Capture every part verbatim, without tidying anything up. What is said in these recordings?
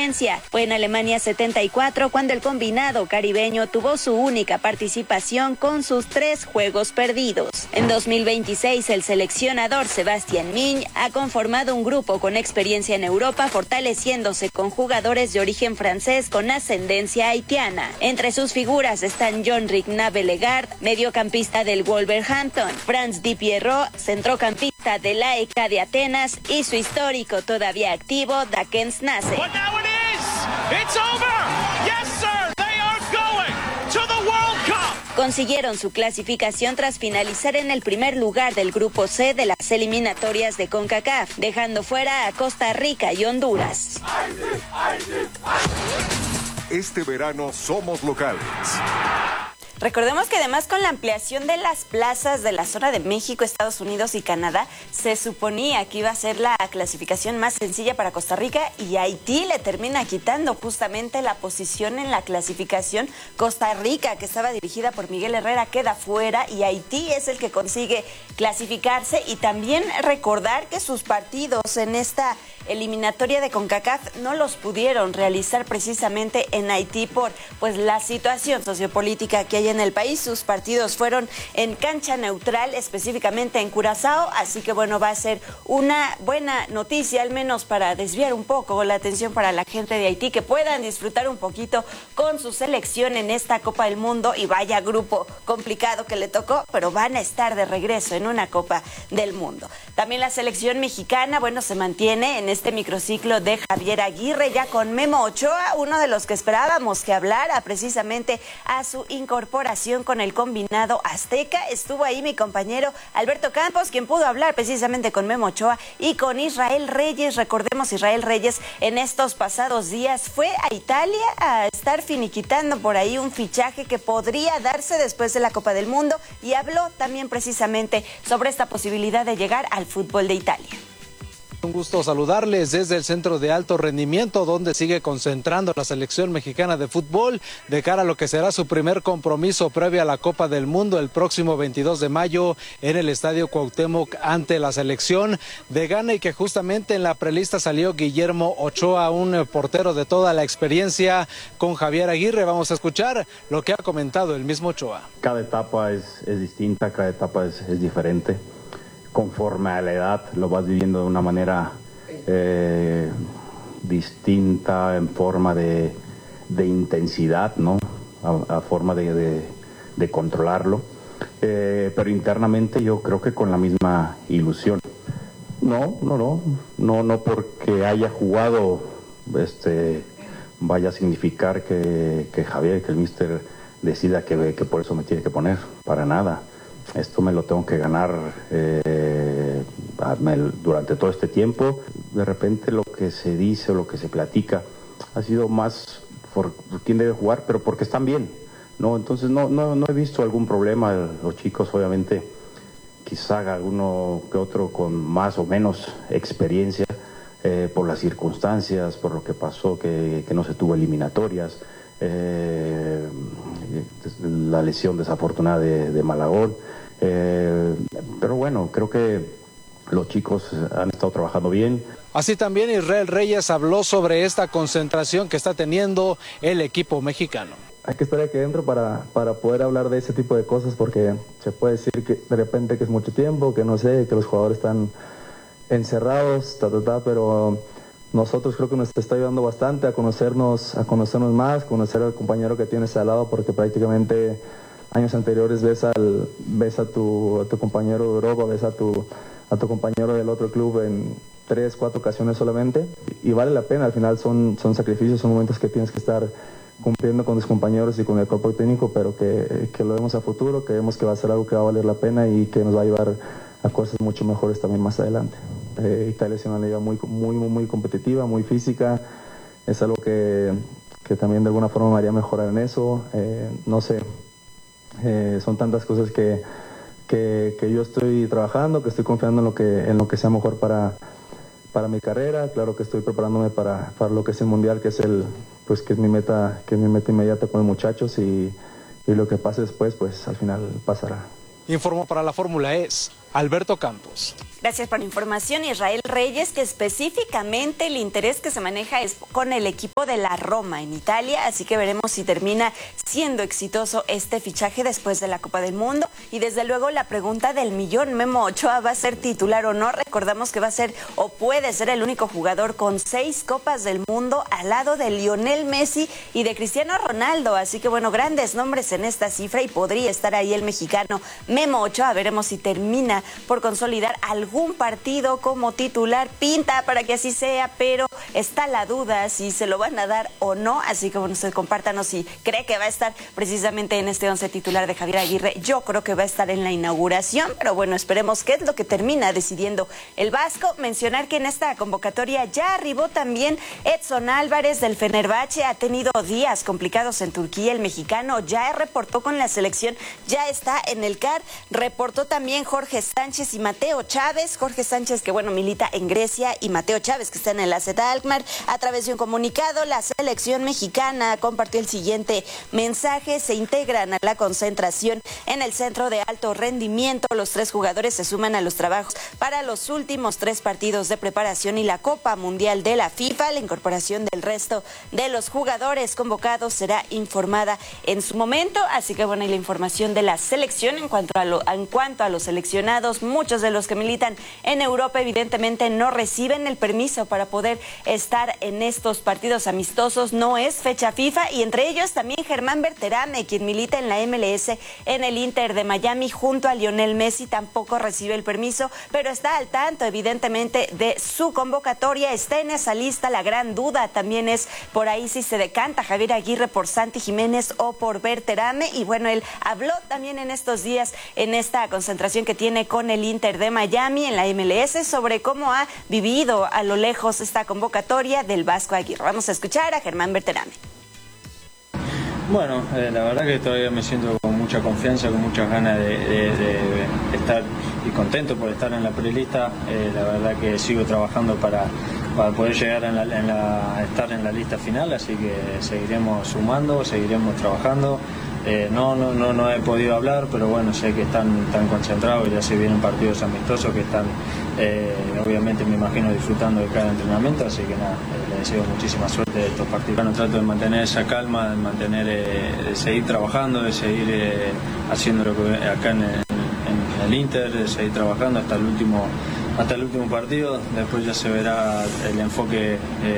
competencia. Fue en Alemania setenta y cuatro cuando el combinado caribeño tuvo su única participación con sus tres juegos perdidos. En dos mil veintiséis, el seleccionador Sebastián Migne ha conformado un grupo con experiencia en Europa, fortaleciéndose con jugadores de origen francés con ascendencia haitiana. Entre sus figuras están Jean-Ric Nabelegaard, mediocampista del Wolverhampton, Franz Di Pierrot, centrocampista del A E K de Atenas, y su histórico todavía activo Daken Snace. Consiguieron su clasificación tras finalizar en el primer lugar del grupo C de las eliminatorias de CONCACAF, dejando fuera a Costa Rica y Honduras. Este verano somos locales. Recordemos que además con la ampliación de las plazas de la zona de México, Estados Unidos y Canadá, se suponía que iba a ser la clasificación más sencilla para Costa Rica, y Haití le termina quitando justamente la posición en la clasificación. Costa Rica, que estaba dirigida por Miguel Herrera, queda fuera y Haití es el que consigue clasificarse. Y también recordar que sus partidos en esta eliminatoria de CONCACAF no los pudieron realizar precisamente en Haití por pues la situación sociopolítica que hay en el país. Sus partidos fueron en cancha neutral, específicamente en Curazao, así que bueno, va a ser una buena noticia, al menos para desviar un poco la atención para la gente de Haití, que puedan disfrutar un poquito con su selección en esta Copa del Mundo. Y vaya grupo complicado que le tocó, pero van a estar de regreso en una Copa del Mundo. También la selección mexicana, bueno, se mantiene en este microciclo de Javier Aguirre, ya con Memo Ochoa, uno de los que esperábamos que hablara precisamente a su incorporación con el combinado azteca. Estuvo ahí mi compañero Alberto Campos, quien pudo hablar precisamente con Memo Ochoa y con Israel Reyes. Recordemos, Israel Reyes en estos pasados días fue a Italia a estar finiquitando por ahí un fichaje que podría darse después de la Copa del Mundo, y habló también precisamente sobre esta posibilidad de llegar al fútbol de Italia. Un gusto saludarles desde el Centro de Alto Rendimiento, donde sigue concentrando la selección mexicana de fútbol de cara a lo que será su primer compromiso previo a la Copa del Mundo el próximo veintidós de mayo en el Estadio Cuauhtémoc ante la selección de Ghana, y que justamente en la prelista salió Guillermo Ochoa, un portero de toda la experiencia con Javier Aguirre. Vamos a escuchar lo que ha comentado el mismo Ochoa. Cada etapa es, es distinta, cada etapa es, es diferente. Conforme a la edad lo vas viviendo de una manera eh, distinta, en forma de, de intensidad, ¿no? A, a forma de, de, de controlarlo, eh, pero internamente yo creo que con la misma ilusión. No, no, no, no, no porque haya jugado, este, vaya a significar que, que Javier, que el míster decida que, que por eso me tiene que poner, para nada. Esto me lo tengo que ganar eh, durante todo este tiempo. De repente lo que se dice o lo que se platica ha sido más por quién debe jugar, pero porque están bien, ¿no? Entonces no, no, no he visto algún problema. Los chicos, obviamente, quizá alguno que otro con más o menos experiencia eh, por las circunstancias, por lo que pasó, que, que no se tuvo eliminatorias, eh, la lesión desafortunada de, de Malagón. Eh, pero bueno, creo que los chicos han estado trabajando bien. Así también Israel Reyes habló sobre esta concentración que está teniendo el equipo mexicano. Hay que estar aquí adentro para, para poder hablar de ese tipo de cosas, porque se puede decir que de repente que es mucho tiempo, que no sé, que los jugadores están encerrados, ta, ta, ta, pero nosotros creo que nos está ayudando bastante a conocernos, a conocernos más, conocer al compañero que tienes al lado, porque prácticamente años anteriores ves al ves a tu, a tu compañero de Europa, ves a tu a tu compañero del otro club en tres, cuatro ocasiones solamente, y vale la pena. Al final son, son sacrificios, son momentos que tienes que estar cumpliendo con tus compañeros y con el cuerpo técnico, pero que, que lo vemos a futuro, que vemos que va a ser algo que va a valer la pena y que nos va a llevar a cosas mucho mejores también más adelante. Eh, Italia es una liga muy, muy, muy, muy competitiva, muy física, es algo que, que también de alguna forma me haría mejorar en eso. Eh, no sé, eh, son tantas cosas que, que, que yo estoy trabajando, que estoy confiando en lo que, en lo que sea mejor para, para mi carrera. Claro que estoy preparándome para, para lo que es el Mundial, que es el, pues que es mi meta, que es mi meta inmediata con los muchachos, y, y lo que pase después, pues al final pasará. Informó para la Fórmula E Alberto Campos. Gracias por la información, Israel Reyes, que específicamente el interés que se maneja es con el equipo de la Roma en Italia, así que veremos si termina siendo exitoso este fichaje después de la Copa del Mundo. Y desde luego la pregunta del millón, Memo Ochoa va a ser titular o no. Recordamos que va a ser o puede ser el único jugador con seis Copas del Mundo al lado de Lionel Messi y de Cristiano Ronaldo, así que bueno, grandes nombres en esta cifra y podría estar ahí el mexicano Memo Ochoa. Veremos si termina por consolidar algún algún partido como titular. Pinta para que así sea, pero está la duda si se lo van a dar o no, así que bueno, usted compártanos si cree que va a estar precisamente en este once titular de Javier Aguirre. Yo creo que va a estar en la inauguración, pero bueno, esperemos qué es lo que termina decidiendo el vasco. Mencionar que en esta convocatoria ya arribó también Edson Álvarez del Fenerbahce, ha tenido días complicados en Turquía, el mexicano ya reportó con la selección, ya está en el C A R, reportó también Jorge Sánchez y Mateo Chávez. Jorge Sánchez, que bueno, milita en Grecia, y Mateo Chávez, que está en el A Z Alkmaar. A través de un comunicado, la selección mexicana compartió el siguiente mensaje: se integran a la concentración en el centro de alto rendimiento. Los tres jugadores se suman a los trabajos para los últimos tres partidos de preparación y la Copa Mundial de la FIFA. La incorporación del resto de los jugadores convocados será informada en su momento. Así que bueno, y la información de la selección en cuanto a, lo, en cuanto a los seleccionados, muchos de los que militan en Europa evidentemente no reciben el permiso para poder estar en estos partidos amistosos. No es fecha FIFA, y entre ellos también Germán Berterame, quien milita en la M L S en el Inter de Miami junto a Lionel Messi, tampoco recibe el permiso, pero está al tanto evidentemente de su convocatoria, está en esa lista. La gran duda también es por ahí si se decanta Javier Aguirre por Santi Jiménez o por Berterame, y bueno, él habló también en estos días en esta concentración que tiene con el Inter de Miami en la M L S sobre cómo ha vivido a lo lejos esta convocatoria del Vasco Aguirre. Vamos a escuchar a Germán Berterame. Bueno, eh, la verdad que todavía me siento con mucha confianza, con muchas ganas de, de, de estar y contento por estar en la prelista. Eh, la verdad que sigo trabajando para, para poder llegar a, la, en la, estar en la lista final, así que seguiremos sumando, seguiremos trabajando. Eh, no, no, no, no he podido hablar, pero bueno, sé que están, están concentrados, ya se vienen partidos amistosos que están, eh, obviamente me imagino, disfrutando de cada entrenamiento, así que nada, eh, les deseo muchísima suerte de estos partidos. Bueno, trato de mantener esa calma, de mantener, eh, de seguir trabajando, de seguir eh, haciendo lo que acá en el, en el Inter, de seguir trabajando hasta el último hasta el último partido. Después ya se verá el enfoque eh,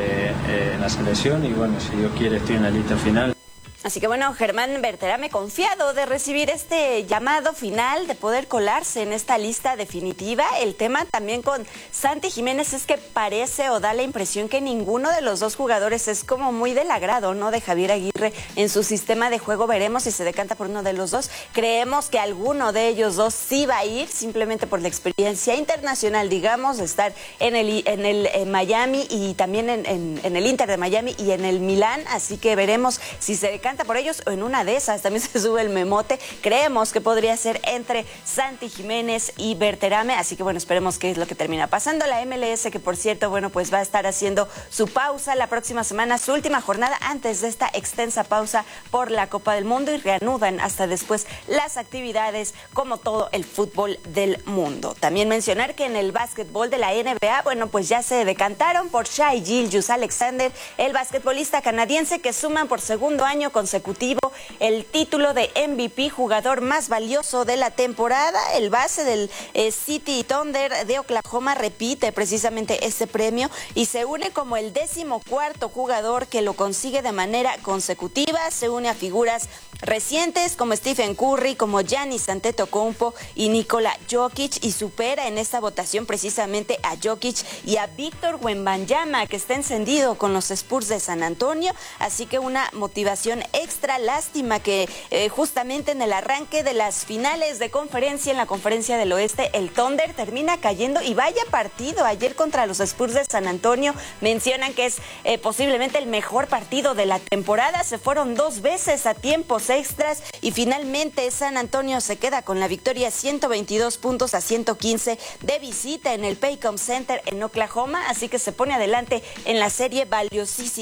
eh, en la selección, y bueno, si Dios quiere estoy en la lista final. Así que bueno, Germán Berterame confiado de recibir este llamado final, de poder colarse en esta lista definitiva. El tema también con Santi Jiménez es que parece o da la impresión que ninguno de los dos jugadores es como muy del agrado, ¿no?, de Javier Aguirre en su sistema de juego. Veremos si se decanta por uno de los dos. Creemos que alguno de ellos dos sí va a ir, simplemente por la experiencia internacional, digamos, de estar en el, en el en Miami y también en, en, en el Inter de Miami y en el Milán. Así que veremos si se decanta por ellos o en una de esas también se sube el memote. Creemos que podría ser entre Santi Jiménez y Berterame, así que bueno, esperemos qué es lo que termina pasando. La M L S, que por cierto, bueno, pues va a estar haciendo su pausa la próxima semana, su última jornada antes de esta extensa pausa por la Copa del Mundo, y reanudan hasta después las actividades como todo el fútbol del mundo. También mencionar que en el básquetbol de la N B A, bueno, pues ya se decantaron por Shai Gilgeous-Alexander, el basquetbolista canadiense que suman por segundo año consecutivo el título de M V P, jugador más valioso de la temporada. El base del eh, City Thunder de Oklahoma repite precisamente este premio y se une como el decimocuarto jugador que lo consigue de manera consecutiva. Se une a figuras recientes como Stephen Curry, como Giannis Antetokounmpo y Nikola Jokic, y supera en esta votación precisamente a Jokic y a Víctor Wembanyama, que está encendido con los Spurs de San Antonio. Así que una motivación extra. Lástima que eh, justamente en el arranque de las finales de conferencia, en la conferencia del oeste, el Thunder termina cayendo, y vaya partido ayer contra los Spurs de San Antonio. Mencionan que es eh, posiblemente el mejor partido de la temporada. Se fueron dos veces a tiempos extras y finalmente San Antonio se queda con la victoria, ciento veintidós puntos a ciento quince de visita en el Paycom Center en Oklahoma, así que se pone adelante en la serie valiosísima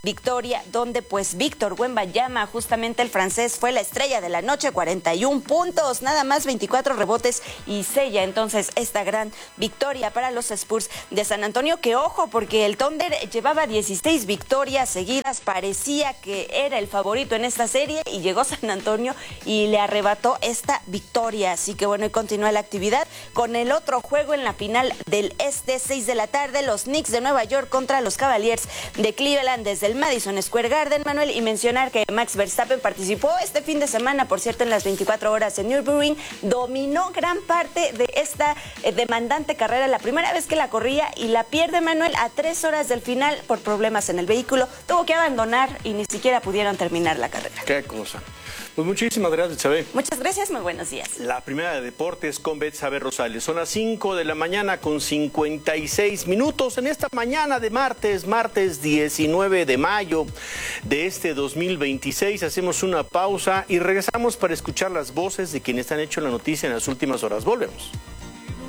victoria donde pues Víctor Wembanyama, justamente el francés, fue la estrella de la noche, cuarenta y un puntos, nada más veinticuatro rebotes y sella entonces esta gran victoria para los Spurs de San Antonio, que ojo, porque el Thunder llevaba dieciséis victorias seguidas, parecía que era el favorito en esta serie y llegó San Antonio y le arrebató esta victoria. Así que bueno, y continúa la actividad con el otro juego en la final del Este, seis de la tarde, los Knicks de Nueva York contra los Cavaliers de Cleveland desde el Madison Square Garden, Manuel, y mencionar que Max Verstappen participó este fin de semana, por cierto, en las veinticuatro horas en Nürburgring, dominó gran parte de esta eh, demandante carrera, la primera vez que la corría, y la pierde, Manuel, a tres horas del final por problemas en el vehículo, tuvo que abandonar y ni siquiera pudieron terminar la carrera. Qué cosa. Pues muchísimas gracias, Betsabe. Muchas gracias, muy buenos días. La primera de deportes con Betsabe Rosales. Son las cinco de la mañana con cincuenta y seis minutos en esta mañana de martes, martes diecinueve de mayo de este dos mil veintiséis. Hacemos una pausa y regresamos para escuchar las voces de quienes han hecho la noticia en las últimas horas. Volvemos.